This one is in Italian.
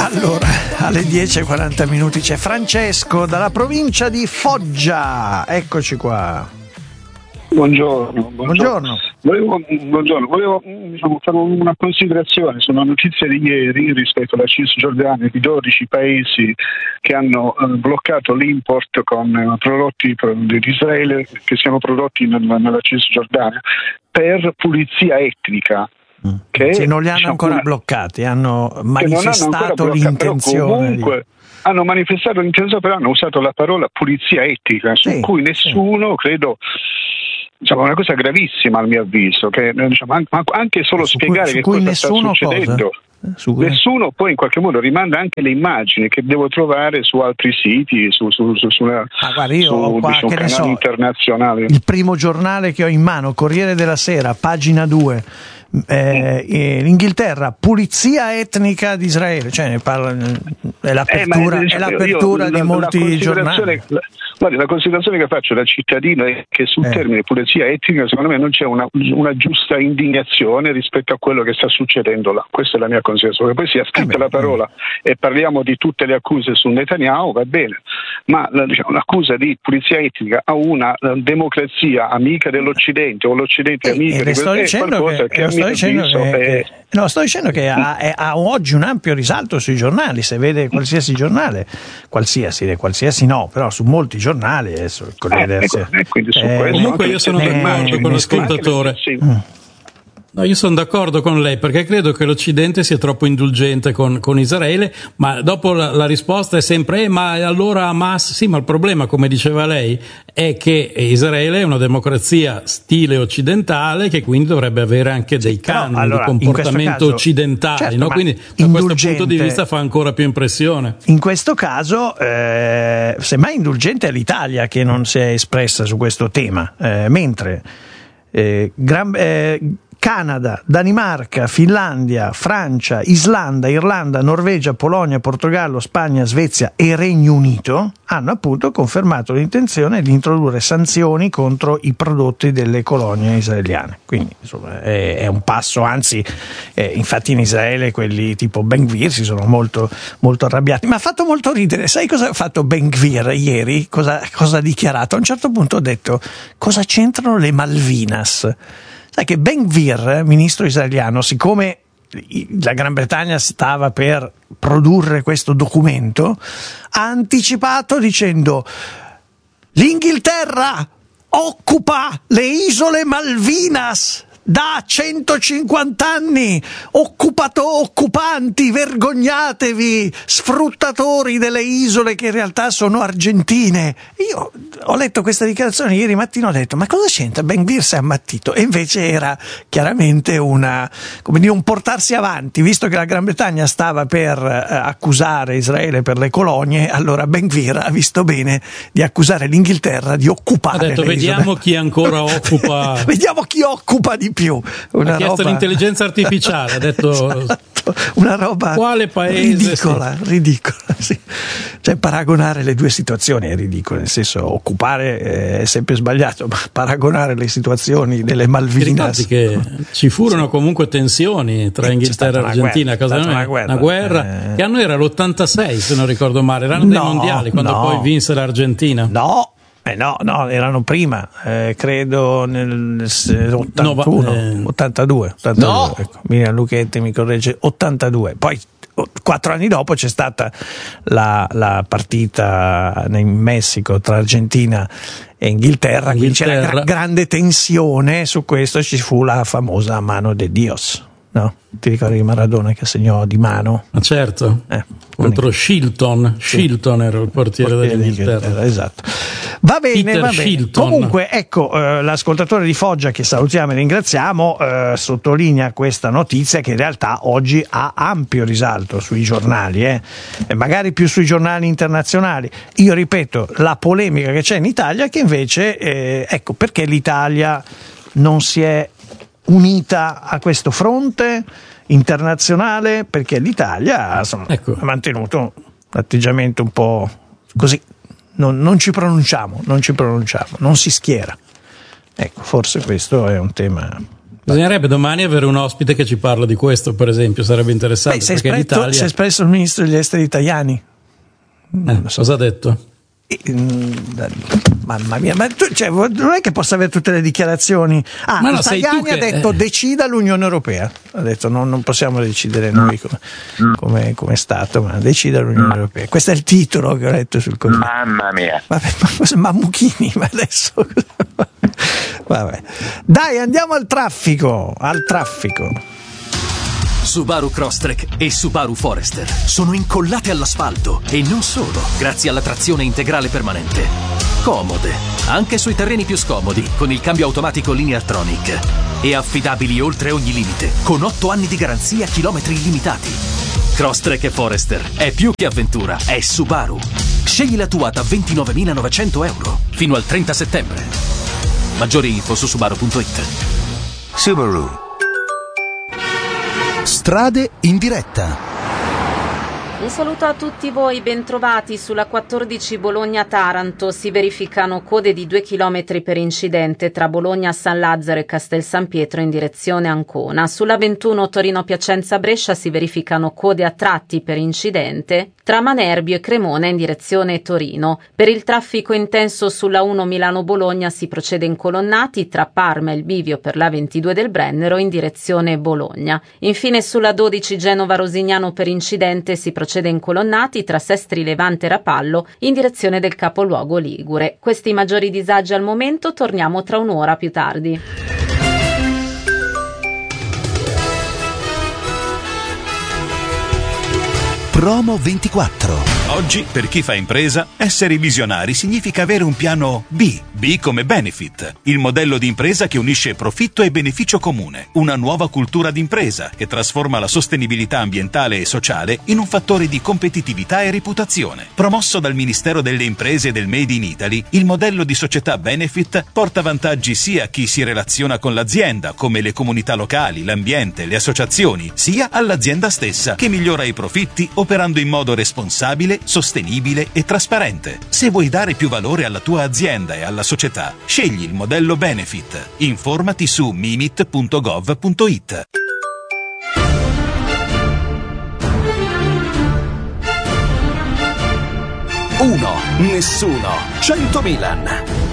Allora, alle 10:40 c'è Francesco dalla provincia di Foggia. Eccoci qua. Buongiorno. Volevo fare una considerazione su una notizia di ieri rispetto alla Cisgiordania di 12 paesi che hanno bloccato l'import con prodotti di Israele che siano prodotti nella Cisgiordania per pulizia etnica. Che sì, non li hanno ancora bloccati, hanno manifestato l'intenzione. Hanno manifestato l'intenzione, però hanno usato la parola pulizia etnica, su cui nessuno, credo, diciamo, una cosa gravissima al mio avviso, che diciamo, anche solo spiegare che cosa sta succedendo. Nessuno poi in qualche modo rimanda anche le immagini che devo trovare su altri siti, su canali internazionali. Il primo giornale che ho in mano, Corriere della Sera, pagina 2. L'Inghilterra, pulizia etnica di Israele, cioè ne parla, è l'apertura di molti giornali. Guardi, la considerazione che faccio da cittadino è che sul termine pulizia etnica secondo me non c'è una giusta indignazione rispetto a quello che sta succedendo là. Questa è la mia considerazione. Poi sia scritta la parola e parliamo di tutte le accuse su Netanyahu, va bene, ma l'accusa di pulizia etnica a una democrazia amica dell'Occidente o l'Occidente amica di qualcosa che a mio avviso sto dicendo che ha oggi un ampio risalto sui giornali. Se vede qualsiasi giornale, qualsiasi no, però su molti giornali adesso comunque io sono d'accordo con l'ascoltatore. No, io sono d'accordo con lei perché credo che l'Occidente sia troppo indulgente con Israele, ma dopo la risposta è sempre ma allora Hamas, sì, ma il problema, come diceva lei, è che Israele è una democrazia stile occidentale che quindi dovrebbe avere anche dei canoni di comportamento occidentali, certo, no? Quindi da questo punto di vista fa ancora più impressione. In questo caso semmai indulgente è l'Italia che non si è espressa su questo tema, mentre Canada, Danimarca, Finlandia, Francia, Islanda, Irlanda, Norvegia, Polonia, Portogallo, Spagna, Svezia e Regno Unito hanno appunto confermato l'intenzione di introdurre sanzioni contro i prodotti delle colonie israeliane. Quindi insomma è un passo, anzi infatti in Israele quelli tipo Ben Gvir si sono molto, molto arrabbiati. Ma ha fatto molto ridere. Sai cosa ha fatto Ben Gvir ieri? Cosa ha dichiarato? A un certo punto ha detto: cosa c'entrano le Malvinas? Sai che Ben Gvir, ministro israeliano, siccome la Gran Bretagna stava per produrre questo documento, ha anticipato dicendo: l'Inghilterra occupa le isole Malvinas da 150 anni, occupanti, vergognatevi, sfruttatori delle isole che in realtà sono argentine. Io ho letto questa dichiarazione ieri mattina, ho detto: ma cosa c'entra? Ben Gvir si è ammattito, e invece era chiaramente un portarsi avanti, visto che la Gran Bretagna stava per accusare Israele per le colonie, allora Ben Gvir ha visto bene di accusare l'Inghilterra di occupare. Ha detto: vediamo chi ancora occupa. Vediamo chi occupa di più. Ha chiesto l'intelligenza artificiale, ha detto esatto, una roba quale paese, ridicola, sì. Cioè paragonare le due situazioni è ridicolo, nel senso, occupare è sempre sbagliato, ma paragonare le situazioni delle Malvinas, che ci furono comunque tensioni tra Inghilterra e Argentina a causa una guerra che anno era l'86 se non ricordo male, erano dei mondiali quando poi vinse l'Argentina. No, erano prima, credo nel 82. Ecco, Miriam Lucchetti mi corregge, 82. Poi 4 anni dopo c'è stata la partita in Messico tra Argentina e Inghilterra. Quindi c'era grande tensione su questo, ci fu la famosa mano de Dios. No? Ti ricordi di Maradona che segnò di mano? Ma certo, contro Shilton. Shilton era il portiere dell'Inghilterra. Esatto. Va bene. Shilton. Comunque, ecco, l'ascoltatore di Foggia, che salutiamo e ringraziamo, sottolinea questa notizia che in realtà oggi ha ampio risalto sui giornali, e magari più sui giornali internazionali. Io ripeto, la polemica che c'è in Italia, che invece, ecco, perché l'Italia non si è unita a questo fronte internazionale, perché l'Italia ha mantenuto un atteggiamento un po' così, non ci pronunciamo, non si schiera. Ecco, forse questo è un tema Bisognerebbe domani avere un ospite che ci parla di questo, per esempio, sarebbe interessante. Si è espresso il ministro degli esteri italiani. Cosa ha detto? Mamma mia, ma non è che possa avere tutte le dichiarazioni. Tajani ha detto decida l'Unione Europea, ha detto non possiamo decidere noi come Stato, ma decida l'Unione Europea. Questo è il titolo che ho letto sul Corriere. Mamma mia, Mammuchini, ma adesso vabbè. Dai, andiamo al traffico. Subaru Crosstrek e Subaru Forester sono incollate all'asfalto e non solo, grazie alla trazione integrale permanente. Comode, anche sui terreni più scomodi, con il cambio automatico Lineartronic. E affidabili oltre ogni limite, con 8 anni di garanzia, chilometri illimitati. Crosstrek e Forester è più che avventura, è Subaru. Scegli la tua da 29.900 euro fino al 30 settembre. Maggiori info su subaru.it. Subaru. Strade in diretta. Un saluto a tutti voi, bentrovati. Sulla 14 Bologna-Taranto si verificano code di 2 km per incidente tra Bologna San Lazzaro e Castel San Pietro in direzione Ancona. Sulla 21 Torino-Piacenza-Brescia si verificano code a tratti per incidente tra Manerbio e Cremona in direzione Torino. Per il traffico intenso sulla 1 Milano-Bologna si procede in colonnati tra Parma e il bivio per la 22 del Brennero in direzione Bologna. Infine sulla 12 Genova-Rosignano per incidente si procede in colonnati tra Sestri Levante e Rapallo in direzione del capoluogo ligure. Questi maggiori disagi al momento, torniamo tra un'ora più tardi. Promo 24. Oggi, per chi fa impresa, essere visionari significa avere un piano B. B come Benefit, il modello di impresa che unisce profitto e beneficio comune. Una nuova cultura d'impresa che trasforma la sostenibilità ambientale e sociale in un fattore di competitività e reputazione. Promosso dal Ministero delle Imprese e del Made in Italy, il modello di società Benefit porta vantaggi sia a chi si relaziona con l'azienda, come le comunità locali, l'ambiente, le associazioni, sia all'azienda stessa, che migliora i profitti operando in modo responsabile, sostenibile e trasparente. Se vuoi dare più valore alla tua azienda e alla società, scegli il modello Benefit. Informati su mimit.gov.it. 1, nessuno, 100 Milan.